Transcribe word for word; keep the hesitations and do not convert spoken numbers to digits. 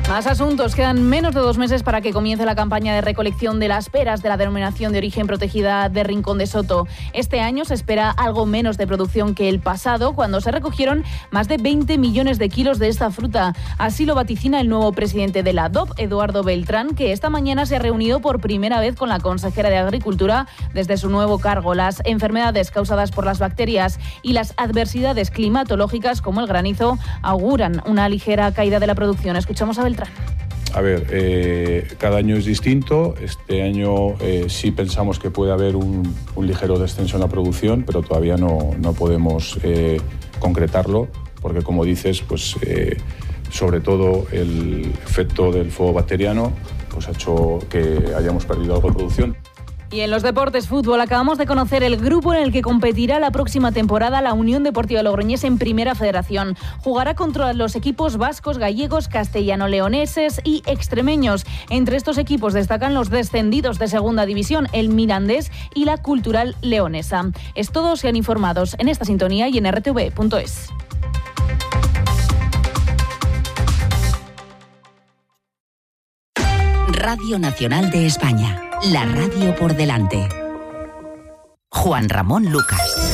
Más asuntos. Quedan menos de dos meses para que comience la campaña de recolección de las peras de la denominación de origen protegida de Rincón de Soto. Este año se espera algo menos de producción que el pasado, cuando se recogieron más de veinte millones de kilos de esta fruta. Así lo vaticina el nuevo presidente de la D O P, Eduardo Beltrán, que esta mañana se ha reunido por primera vez con la consejera de Agricultura desde su nuevo cargo. Las enfermedades causadas por las bacterias y las adversidades climatológicas, como el granizo, auguran una ligera caída de la producción. Escuchamos a Beltrán. A ver, eh, cada año es distinto. Este año eh, sí pensamos que puede haber un, un ligero descenso en la producción, pero todavía no, no podemos eh, concretarlo, porque como dices, pues eh, sobre todo el efecto del fuego bacteriano pues ha hecho que hayamos perdido algo de producción. Y en los deportes, fútbol, acabamos de conocer el grupo en el que competirá la próxima temporada la Unión Deportiva Logroñés en Primera Federación. Jugará contra los equipos vascos, gallegos, castellano-leoneses y extremeños. Entre estos equipos destacan los descendidos de Segunda División, el Mirandés y la Cultural Leonesa. Es todo, sean informados en esta sintonía y en r t v punto es. Radio Nacional de España, la radio por delante. Juan Ramón Lucas.